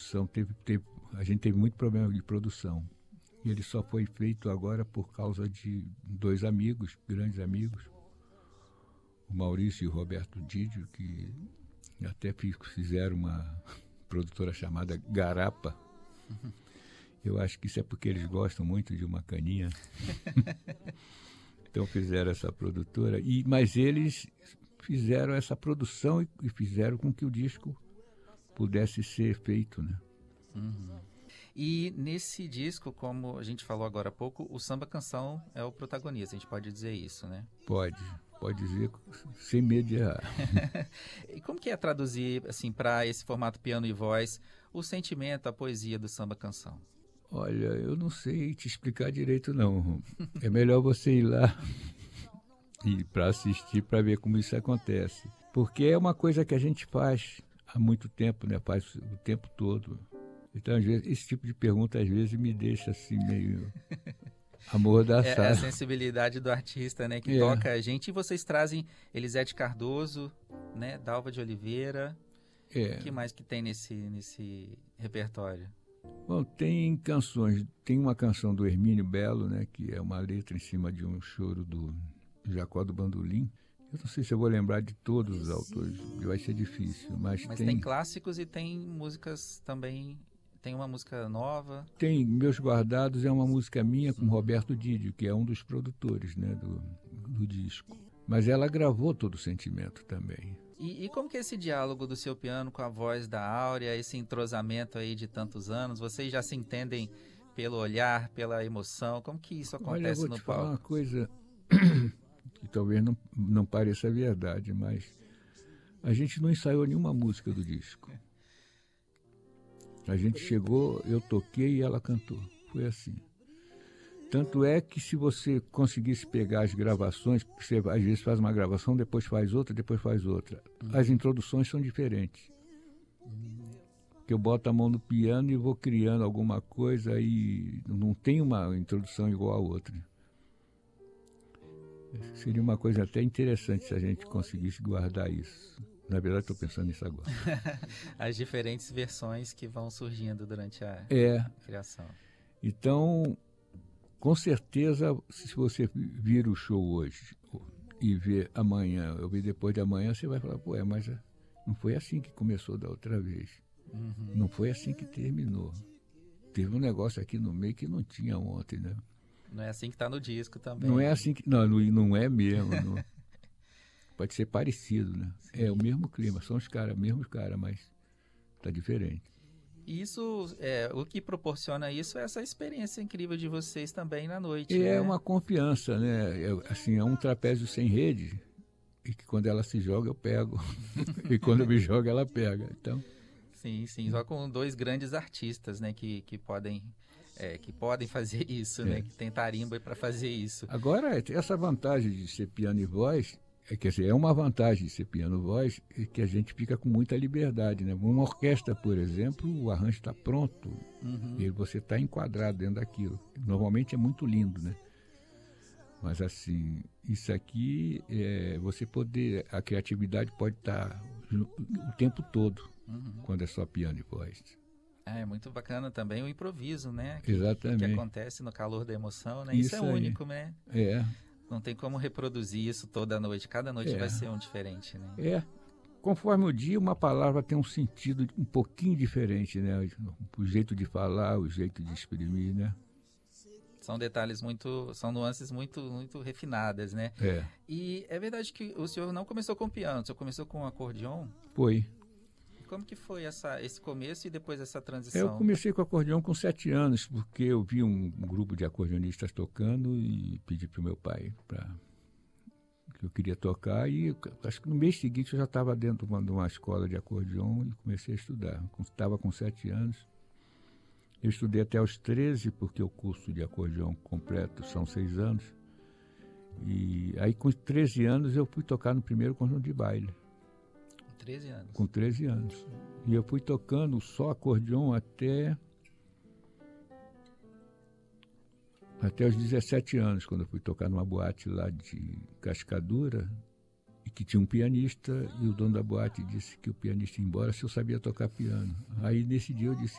produção, a gente teve muito problema de produção. E ele só foi feito agora por causa de dois amigos, grandes amigos, o Maurício e o Roberto Didio, que até fizeram uma produtora chamada Garapa. Eu acho que isso é porque eles gostam muito de uma caninha. Então fizeram essa produtora, mas eles fizeram essa produção e fizeram com que o disco pudesse ser feito, né? Uhum. E nesse disco, como a gente falou agora há pouco, o samba canção é o protagonista, a gente pode dizer isso, né? Pode dizer sem medo de errar. E como que é traduzir, assim, para esse formato piano e voz, o sentimento, a poesia do samba canção? Olha, eu não sei te explicar direito, não. É melhor você ir lá e para assistir, para ver como isso acontece. Porque é uma coisa que a gente faz há muito tempo, né? Faz o tempo todo. Então, às vezes, esse tipo de pergunta, às vezes, me deixa assim, meio amordaçado. É a sensibilidade do artista, né? Que toca a gente. E vocês trazem Elisete Cardoso, né? Dalva de Oliveira. O que mais que tem nesse repertório? Bom, tem canções. Tem uma canção do Hermínio Belo, né? Que é uma letra em cima de um choro do Jacó do Bandolim. Eu não sei se eu vou lembrar de todos os autores, vai ser difícil. Mas tem clássicos e tem músicas também. Tem uma música nova? Tem. Meus Guardados é uma música minha com Roberto Didio, que é um dos produtores, né, do disco. Mas ela gravou todo o sentimento também. E como que é esse diálogo do seu piano com a voz da Áurea, esse entrosamento aí de tantos anos? Vocês já se entendem pelo olhar, pela emoção? Como que isso acontece no palco? Olha, eu vou te falar uma coisa que talvez não pareça verdade, mas a gente não ensaiou nenhuma música do disco. A gente chegou, eu toquei e ela cantou. Foi assim. Tanto é que se você conseguisse pegar as gravações, você às vezes faz uma gravação, depois faz outra, depois faz outra. As introduções são diferentes. Porque eu boto a mão no piano e vou criando alguma coisa e não tem uma introdução igual a outra. Seria uma coisa até interessante se a gente conseguisse guardar isso. Na verdade, estou pensando nisso agora. As diferentes versões que vão surgindo durante a criação. Então, com certeza, se você vir o show hoje e ver amanhã, ou ver depois de amanhã, você vai falar, mas não foi assim que começou da outra vez. Uhum. Não foi assim que terminou. Teve um negócio aqui no meio que não tinha ontem, né? Não é assim que está no disco também. Não é assim que... Não é mesmo. Não. Pode ser parecido, né? Sim. É o mesmo clima, são os mesmos caras, mas tá diferente. Isso, o que proporciona isso é essa experiência incrível de vocês também na noite. É uma confiança, né? É um trapézio sem rede, e que quando ela se joga eu pego, e quando eu me jogo ela pega. Então... Sim, só com dois grandes artistas, né, que podem fazer isso, né, que tem tarimba para fazer isso. Agora, essa vantagem de ser piano e voz, quer dizer, é uma vantagem de ser piano e voz, que a gente fica com muita liberdade, né? Uma orquestra, por exemplo, o arranjo está pronto, e você está enquadrado dentro daquilo. Normalmente é muito lindo, né? Mas assim, isso aqui, você poder, a criatividade pode estar o tempo todo, quando é só piano e voz. É muito bacana também o improviso, né? Exatamente. Que acontece no calor da emoção, né? Isso é único, né? Não tem como reproduzir isso toda noite. Cada noite vai ser um diferente, né? Conforme o dia, uma palavra tem um sentido um pouquinho diferente, né? O jeito de falar, o jeito de exprimir, né? São detalhes são nuances muito refinadas, né? E é verdade que o senhor não começou com piano, o senhor começou com acordeon? Foi. Como que foi esse começo e depois essa transição? Eu comecei com acordeão com 7 anos, porque eu vi um grupo de acordeonistas tocando e pedi para o meu pai que eu queria tocar. E acho que no mês seguinte eu já estava dentro de uma escola de acordeão e comecei a estudar. Estava com 7 anos. Eu estudei até aos 13, porque o curso de acordeão completo são 6 anos. E aí com 13 anos eu fui tocar no primeiro conjunto de baile. 13 anos. Com 13 anos. E eu fui tocando só acordeon até os 17 anos, quando eu fui tocar numa boate lá de Cascadura, e que tinha um pianista, e o dono da boate disse que o pianista ia embora se eu sabia tocar piano. Aí nesse dia eu disse